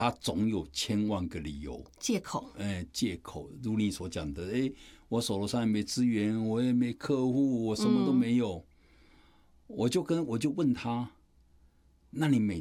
他总有千万个理由借口， 借口，如你所讲的，我手头上也没资源，我也没客户，我什么都没有，我就问他，那你每